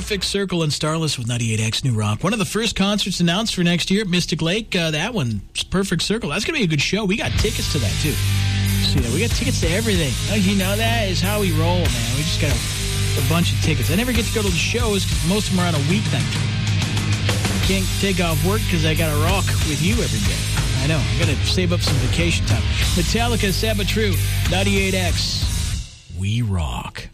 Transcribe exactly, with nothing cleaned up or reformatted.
Perfect Circle and Starless with ninety-eight X New Rock. One of the first concerts announced for next year at Mystic Lake. Uh, that one, Perfect Circle. That's going to be a good show. We got tickets to that, too. So, yeah, we got tickets to everything. Oh, you know, that is how we roll, man. We just got a, a bunch of tickets. I never get to go to the shows because most of them are on a weeknight. I can't take off work because I got to rock with you every day. I know. I got to save up some vacation time. Metallica, Sabatru, ninety-eight X. We rock.